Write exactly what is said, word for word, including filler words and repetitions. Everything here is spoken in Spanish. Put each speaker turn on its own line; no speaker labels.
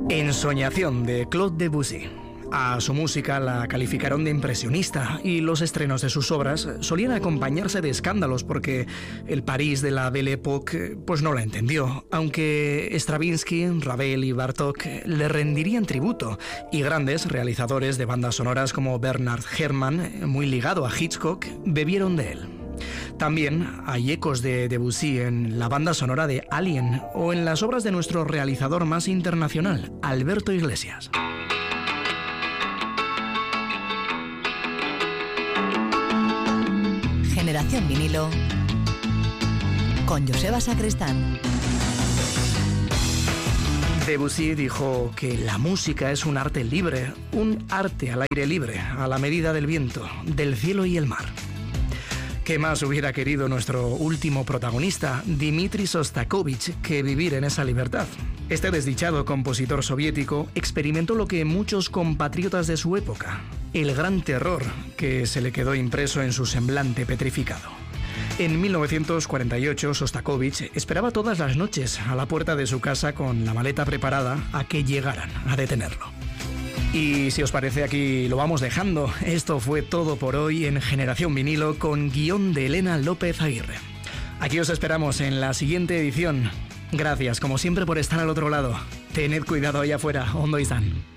Ensoñación de Claude Debussy. A su música la calificaron de impresionista y los estrenos de sus obras solían acompañarse de escándalos porque el París de la Belle Époque pues no la entendió, aunque Stravinsky, Ravel y Bartók le rendirían tributo y grandes realizadores de bandas sonoras como Bernard Herrmann, muy ligado a Hitchcock, bebieron de él. También hay ecos de Debussy en la banda sonora de Alien o en las obras de nuestro realizador más internacional, Alberto Iglesias.
Generación Vinilo con Joseba Sacristán.
Debussy dijo que la música es un arte libre, un arte al aire libre, a la medida del viento, del cielo y el mar. ¿Qué más hubiera querido nuestro último protagonista, Dmitri Shostakovich, que vivir en esa libertad? Este desdichado compositor soviético experimentó lo que muchos compatriotas de su época, el gran terror que se le quedó impreso en su semblante petrificado. En mil novecientos cuarenta y ocho, Shostakovich esperaba todas las noches a la puerta de su casa con la maleta preparada a que llegaran a detenerlo. Y si os parece, aquí lo vamos dejando. Esto fue todo por hoy en Generación Vinilo con guión de Elena López Aguirre. Aquí os esperamos en la siguiente edición. Gracias, como siempre, por estar al otro lado. Tened cuidado allá afuera, ondo izan.